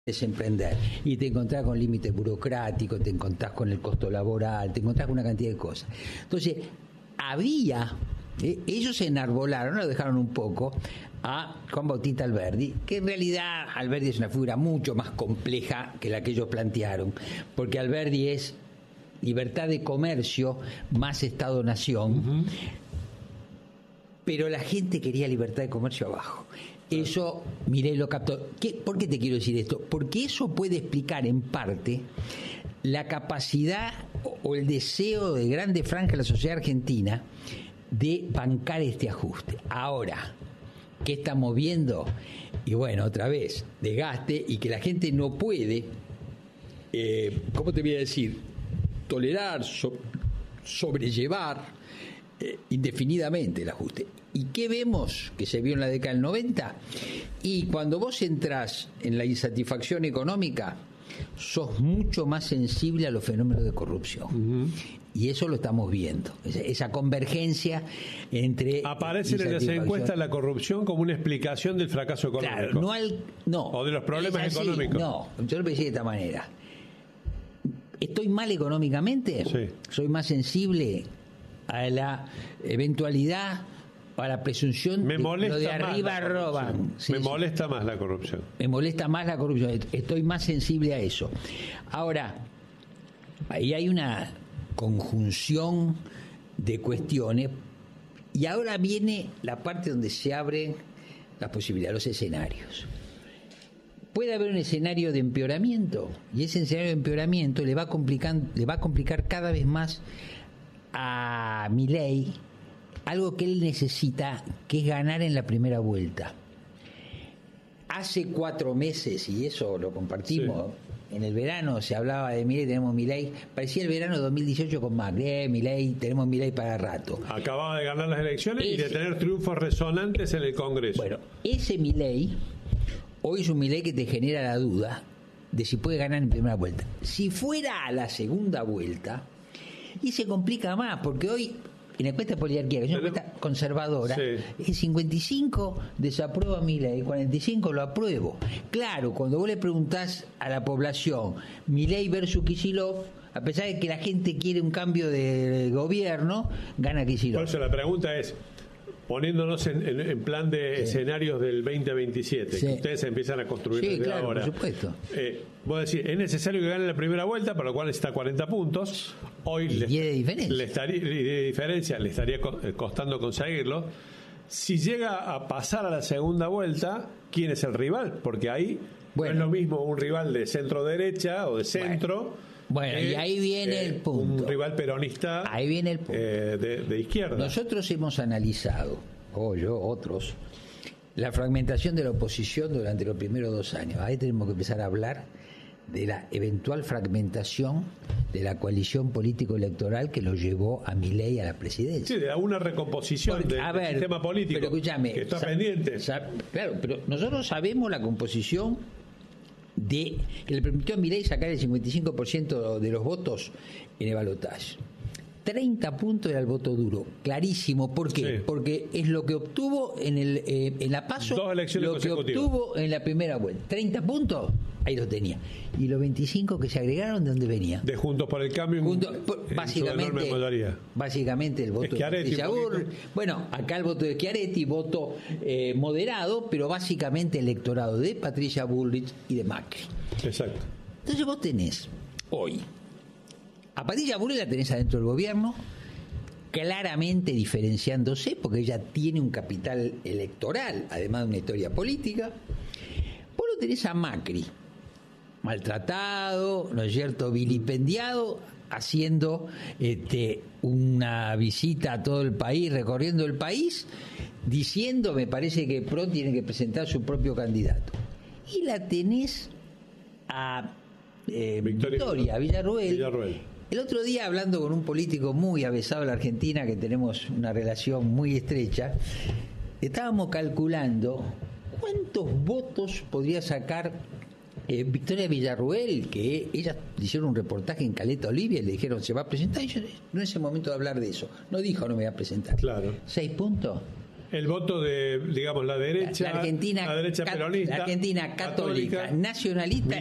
emprender y te encontrás con límites burocráticos, te encontrás con el costo laboral, te encontrás con una cantidad de cosas. Entonces, ellos se enarbolaron, lo dejaron un poco a Juan Bautista Alberdi, que en realidad Alberdi es una figura mucho más compleja que la que ellos plantearon, porque Alberdi es libertad de comercio más Estado-Nación, pero la gente quería libertad de comercio abajo. Eso, Milei lo captó. ¿Por qué te quiero decir esto? Porque eso puede explicar en parte la capacidad o el deseo de grandes franjas de la sociedad argentina de bancar este ajuste. Ahora, ¿qué estamos viendo? Y bueno, otra vez, desgaste y que la gente no puede, ¿cómo te voy a decir? Tolerar, sobrellevar indefinidamente el ajuste. ¿Y qué vemos que se vio en la década del 90? Y cuando vos entrás en la insatisfacción económica, sos mucho más sensible a los fenómenos de corrupción. Y eso lo estamos viendo. Esa convergencia entre... Aparece en las encuestas la corrupción como una explicación del fracaso económico. Claro, no. O de los problemas económicos. No, yo lo pensé de esta manera. ¿Estoy mal económicamente? Sí. Soy más sensible a la eventualidad, a la presunción de lo de arriba roban. Me molesta más la corrupción. Me molesta más la corrupción. Estoy más sensible a eso. Ahora, ahí hay una conjunción de cuestiones y ahora viene la parte donde se abren las posibilidades, los escenarios. Puede haber un escenario de empeoramiento y ese escenario de empeoramiento le va a complicar cada vez más a Milei algo que él necesita, que es ganar en la primera vuelta. Hace 4 meses, y eso lo compartimos, en el verano se hablaba de Milei, tenemos Milei, parecía el verano de 2018 con Macri, Milei, tenemos Milei para rato. Acababa de ganar las elecciones y de tener triunfos resonantes en el Congreso. Bueno, ese Milei hoy es un Milei que te genera la duda de si puede ganar en primera vuelta. Si fuera a la segunda vuelta, y se complica más, porque hoy en la encuesta de poliarquía, que es una encuesta conservadora, el 55 desaprueba a Milei, el 45 lo apruebo. Claro, cuando vos le preguntás a la población Milei versus Kicillof, a pesar de que la gente quiere un cambio de gobierno, gana Kicillof. Por eso la pregunta es, poniéndonos en plan de escenarios del 2027, que ustedes empiezan a construir desde claro, ahora. Por supuesto. Vos decís, es necesario que gane la primera vuelta, para lo cual está a 40 puntos. Hoy le estaría costando conseguirlo. Si llega a pasar a la segunda vuelta, ¿quién es el rival? Porque ahí no es lo mismo un rival de centro-derecha o de centro. Bueno, y ahí viene el punto. Un rival peronista. Ahí viene el punto. De izquierda. Nosotros hemos analizado, otros, la fragmentación de la oposición durante los primeros 2 años. Ahí tenemos que empezar a hablar de la eventual fragmentación de la coalición político-electoral que lo llevó a Milei a la presidencia. Sí, de una recomposición del sistema político, pero escúchame, que está pendiente. Claro, pero nosotros sabemos la composición que le permitió a Milei sacar el 55% de los votos en el balotaje. 30 puntos era el voto duro, clarísimo. ¿Por qué? Sí. Porque es lo que obtuvo en la PASO, lo que obtuvo en la primera vuelta. 30 puntos, ahí lo tenía. Y los 25 que se agregaron, ¿de dónde venía? De Juntos por el Cambio. Básicamente el voto de Patricia Bullrich. Bueno, acá el voto de Schiaretti, voto moderado, pero básicamente electorado de Patricia Bullrich y de Macri. Exacto. Entonces vos tenés hoy a Patricia Bullrich, la tenés adentro del gobierno, claramente diferenciándose, porque ella tiene un capital electoral, además de una historia política. Vos lo tenés a Macri, maltratado, ¿no es cierto?, vilipendiado, haciendo una visita a todo el país, recorriendo el país, diciendo, me parece que pronto tiene que presentar su propio candidato. Y la tenés a Victoria Villarruel. El otro día, hablando con un político muy avesado de la Argentina, que tenemos una relación muy estrecha, estábamos calculando cuántos votos podría sacar Victoria Villarruel, que ella hicieron un reportaje en Caleta Olivia y le dijeron, ¿se va a presentar? Y yo, no es el momento de hablar de eso. No dijo, no me voy a presentar. Claro. 6 puntos. el voto de, digamos, la derecha, la Argentina, la derecha peronista, la Argentina católica, nacionalista